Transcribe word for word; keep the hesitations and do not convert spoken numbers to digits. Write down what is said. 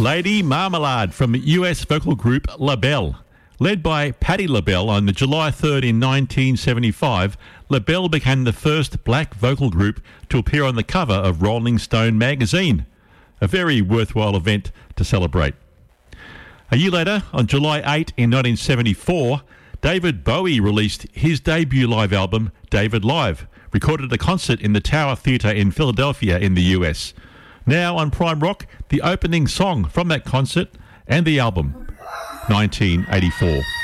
Lady Marmalade from U S vocal group LaBelle. Led by Patti LaBelle on the July third in nineteen seventy-five, LaBelle became the first black vocal group to appear on the cover of Rolling Stone magazine. A very worthwhile event to celebrate. A year later, on July eighth in nineteen seventy-four, David Bowie released his debut live album, David Live, recorded at a concert in the Tower Theatre in Philadelphia in the U S. Now on Prime Rock, the opening song from that concert and the album, nineteen eighty-four.